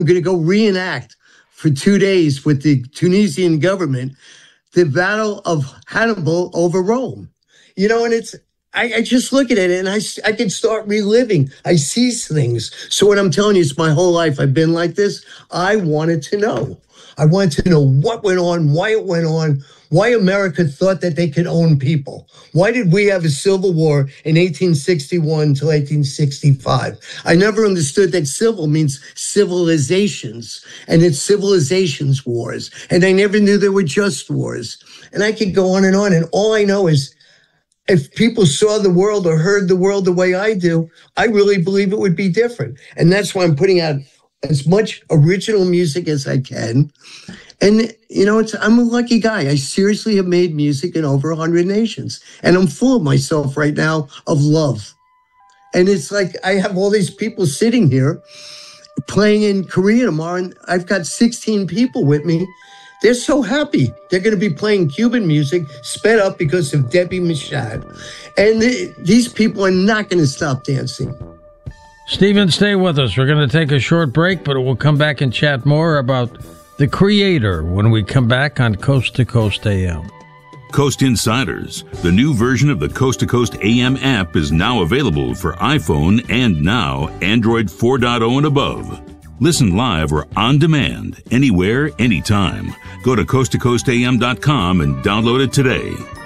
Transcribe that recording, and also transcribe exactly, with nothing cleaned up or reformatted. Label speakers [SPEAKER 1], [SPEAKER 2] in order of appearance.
[SPEAKER 1] going to go reenact for two days with the Tunisian government the Battle of Hannibal over Rome. You know, and it's, I, I just look at it and I, I can start reliving. I see things. So what I'm telling you is my whole life I've been like this. I wanted to know. I wanted to know what went on, why it went on, why America thought that they could own people. Why did we have a civil war in eighteen sixty-one till eighteen sixty-five? I never understood that civil means civilizations, and it's civilizations wars. And I never knew there were just wars. And I could go on and on. And all I know is if people saw the world or heard the world the way I do, I really believe it would be different. And that's why I'm putting out as much original music as I can. And, you know, it's, I'm a lucky guy. I seriously have made music in over one hundred nations. And I'm full of myself right now of love. And it's like I have all these people sitting here playing in Korea tomorrow. And I've got sixteen people with me. They're so happy. They're going to be playing Cuban music, sped up because of Debbie Machad. And the, these people are not going to stop dancing.
[SPEAKER 2] Stephen, stay with us. We're going to take a short break, but we'll come back and chat more about the Creator when we come back on Coast to Coast A M.
[SPEAKER 3] Coast Insiders, the new version of the Coast to Coast A M app, is now available for iPhone and now Android four point oh and above. Listen live or on demand, anywhere, anytime. Go to coast to coast a m dot com and download it today.